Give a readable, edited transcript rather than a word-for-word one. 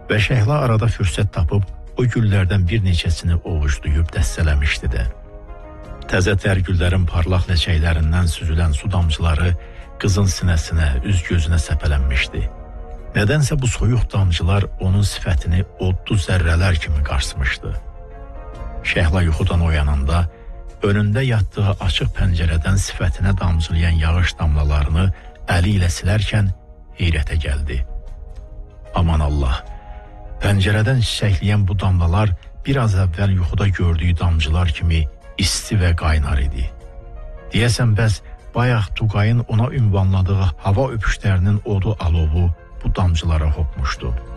Və Şəhla arada fürsət tapıb o güllərdən bir neçəsini ovuclayıb dəstələmişdi də. Təzə tər güllərin parlaq ləçəklərindən süzülən su damcıları qızın sinəsinə, üz-gözünə səpələnmişdi. Nədənsə bu soyuq damcılar onun sifətini odlu zərrələr kimi qarsmışdı. Şəhla yuxudan oyananda önündə yatdığı açıq pəncərədən sifətinə damcılayan yağış damlalarını əli ilə silərkən heyrətə gəldi. Aman Allah, pəncərədən çiçəkləyən bu damlalar biraz əvvəl yuxuda gördüyü damcılar kimi isti və qaynar idi. Deyəsən bəs bayaq Tuqayın ona ünvanladığı hava öpüşlərinin odu alovu bu damcılara hopmuşdu.